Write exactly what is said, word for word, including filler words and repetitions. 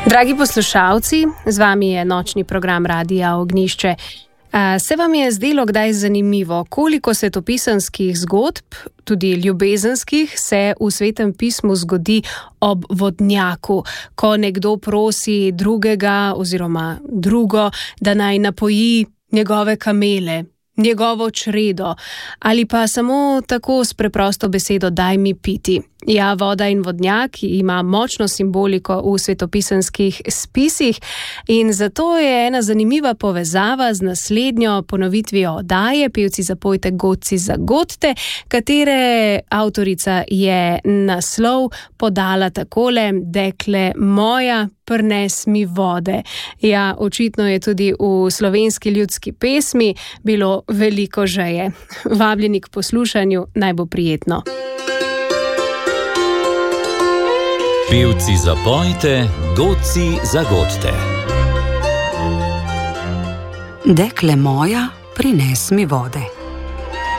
Dragi poslušalci, z vami je nočni program Radia Ognjišče. Se vam je zdelo kdaj zanimivo, koliko svetopisemskih zgodb, tudi ljubezenskih, se v Svetem pismu zgodi ob vodnjaku, ko nekdo prosi drugega oziroma drugo, da naj napoji njegove kamele, njegovo čredo, ali pa samo tako s preprosto besedo daj mi piti. Ja, voda in vodnjak ima močno simboliko v svetopisemskih spisih in zato je ena zanimiva povezava z naslednjo ponovitvijo oddaje Pevci zapojte, godci zagodite, katere avtorica je naslov podala takole: Dekle moja, prnes mi vode. Ja, očitno je tudi v slovenski ljudski pesmi bilo veliko žeje. Vabljeni k poslušanju, naj bo prijetno. Pevci zapojte, godci zagodite. Dekle moja, prines mi vode.